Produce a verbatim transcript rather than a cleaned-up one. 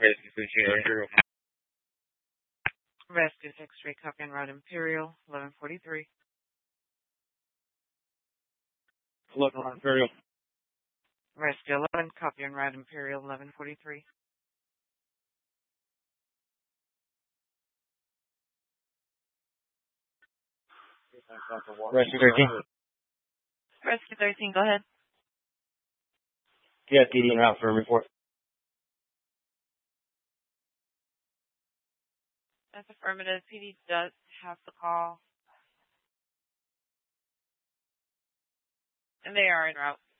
Rescue thirteen Imperial. Rescue six three, copy on route Imperial, eleven forty-three. eleven Imperial. Rescue eleven, copy on route Imperial, eleven forty-three. Rescue thirteen. Rescue thirteen, go ahead. Yeah, P D en route for a report. That's affirmative. P D does have the call. And they are en route.